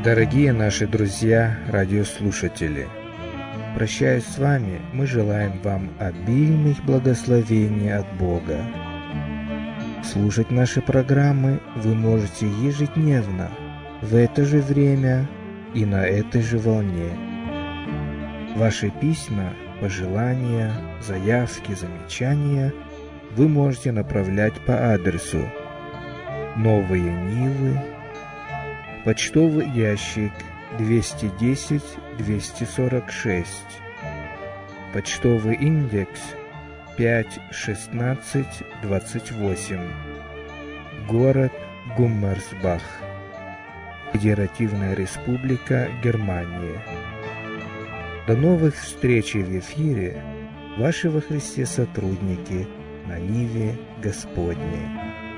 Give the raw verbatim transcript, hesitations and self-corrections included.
Дорогие наши друзья, радиослушатели, прощаясь с вами, мы желаем вам обильных благословений от Бога. Слушать наши программы вы можете ежедневно, в это же время и на этой же волне. Ваши письма, пожелания, заявки, замечания вы можете направлять по адресу Новые Нивы, почтовый ящик двести десять двести сорок шесть, почтовый индекс пять шестнадцать двадцать восемь, город Гуммерсбах, Федеративная Республика Германия. До новых встреч в эфире, ваши во Христе сотрудники на Ниве Господней.